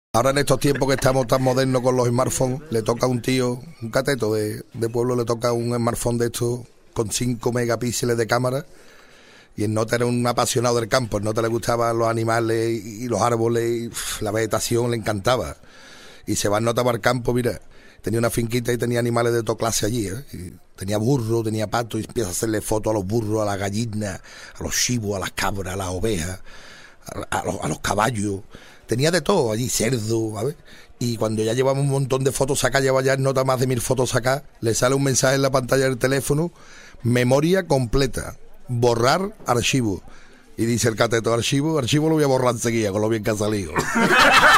Ahora en estos tiempos que estamos tan modernos con los smartphones, le toca a un tío, un cateto de pueblo, le toca un smartphone de estos con 5 megapíxeles de cámara. Y el Nota era un apasionado del campo, el Nota le gustaban los animales y los árboles, y la vegetación le encantaba. Y se va el Nota para el campo, mira, tenía una finquita y tenía animales de toda clase allí, ¿eh? Y tenía burro, tenía pato, y empieza a hacerle fotos a los burros, a las gallinas, a los chivos, a las cabras, a las ovejas, a los caballos. Tenía de todo allí, cerdo, ¿sabes? Y cuando ya llevamos un montón de fotos acá, lleva ya el Nota más de 1000 fotos acá, le sale un mensaje en la pantalla del teléfono: memoria completa, borrar archivo. Y dice el cateto: archivo lo voy a borrar enseguida, con lo bien que ha salido.